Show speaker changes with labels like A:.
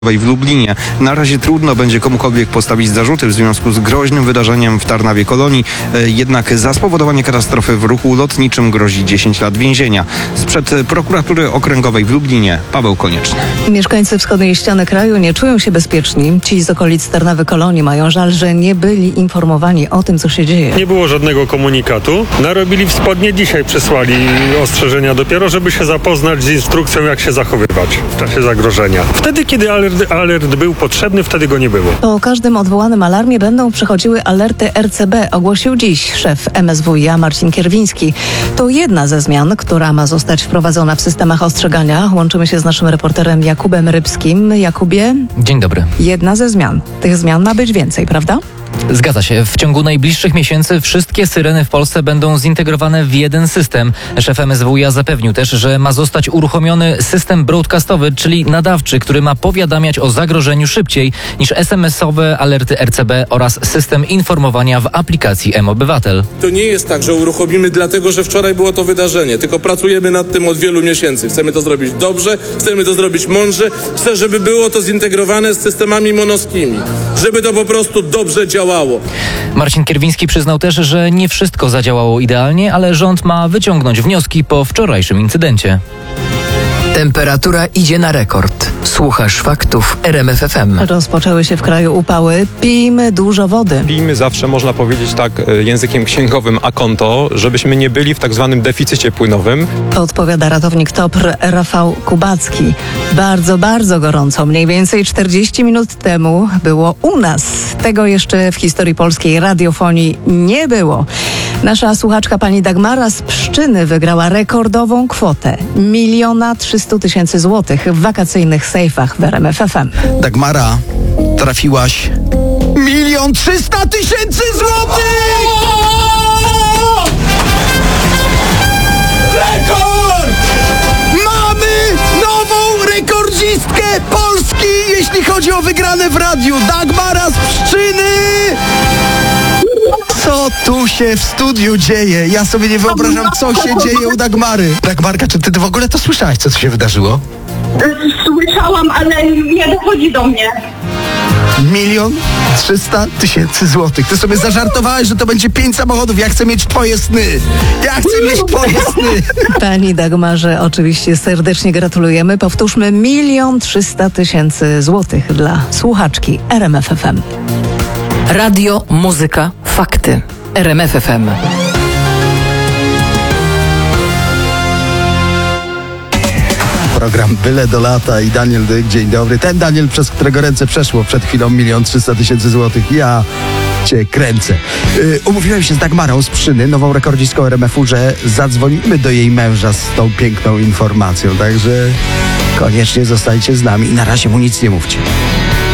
A: w Lublinie. Na razie trudno będzie komukolwiek postawić zarzuty w związku z groźnym wydarzeniem w Tarnawie Kolonii, jednak za spowodowanie katastrofy w ruchu lotniczym grozi 10 lat więzienia. Sprzed prokuratury okręgowej w Lublinie Paweł Konieczny.
B: Mieszkańcy wschodniej ściany kraju nie czują się bezpieczni. Ci z okolic Tarnawy Kolonii mają żal, że nie byli informowani o tym, co się dzieje.
C: Nie było żadnego komunikatu. Narobili w spodnie, dzisiaj przesłali ostrzeżenia dopiero, żeby się zapoznać z instrukcją, jak się zachowywać w czasie zagrożenia. Wtedy, kiedy alert był potrzebny, wtedy go nie było.
B: Po każdym odwołanym alarmie będą przechodziły alerty RCB, ogłosił dziś szef MSWiA Marcin Kierwiński. To jedna ze zmian, która ma zostać wprowadzona w systemach ostrzegania. Łączymy się z naszym reporterem Jakubem Rybskim. Jakubie?
D: Dzień dobry.
B: Jedna ze zmian. Tych zmian ma być więcej, prawda?
D: Zgadza się. W ciągu najbliższych miesięcy wszystkie syreny w Polsce będą zintegrowane w jeden system. Szef MSWiA zapewnił też, że ma zostać uruchomiony system broadcastowy, czyli nadawczy, który ma powiadamiać o zagrożeniu szybciej niż SMS-owe alerty RCB oraz system informowania w aplikacji mObywatel.
E: To nie jest tak, że uruchomimy dlatego, że wczoraj było to wydarzenie, tylko pracujemy nad tym od wielu miesięcy. Chcemy to zrobić dobrze, chcemy to zrobić mądrze, chcę, żeby było to zintegrowane z systemami monoskimi, żeby to po prostu dobrze działało.
D: Marcin Kierwiński przyznał też, że nie wszystko zadziałało idealnie, ale rząd ma wyciągnąć wnioski po wczorajszym incydencie.
F: Temperatura idzie na rekord. Słuchasz faktów RMF FM.
B: Rozpoczęły się w kraju upały. Pijmy dużo wody.
G: Pijmy zawsze, można powiedzieć tak językiem księgowym a konto, żebyśmy nie byli w tak zwanym deficycie płynowym.
B: Odpowiada ratownik TOPR Rafał Kubacki. Bardzo, bardzo gorąco. Mniej więcej 40 minut temu było u nas. Tego jeszcze w historii polskiej radiofonii nie było. Nasza słuchaczka pani Dagmara z Pszczyny wygrała rekordową kwotę 1 300 000 złotych w wakacyjnych sejfach w RMF FM.
H: Dagmara, trafiłaś 1 300 000 złotych! Rekord! Mamy nową rekordzistkę Polski, jeśli chodzi o wygrane w radiu. Dagmara z Pszczyny! Co tu się w studiu dzieje? Ja sobie nie wyobrażam, co się dzieje u Dagmary. Dagmarka, czy ty w ogóle to słyszałaś, co tu się wydarzyło?
I: Słyszałam, ale nie dochodzi do mnie.
H: 1 300 000 złotych. Ty sobie zażartowałaś, że to będzie 5 samochodów. Ja chcę mieć twoje sny. Ja chcę mieć twoje sny.
B: Pani Dagmarze oczywiście serdecznie gratulujemy. Powtórzmy 1 300 000 złotych dla słuchaczki RMF FM.
F: Radio, muzyka, fakty. RMF FM.
H: Program Byle do lata i Daniel Dyk. Dzień dobry. Ten Daniel, przez którego ręce przeszło przed chwilą 1 300 000 złotych. Ja cię kręcę. Umówiłem się z Dagmarą z Pszczyny, nową rekordzistką RMF-u, że zadzwonimy do jej męża z tą piękną informacją. Także koniecznie zostańcie z nami i na razie mu nic nie mówcie.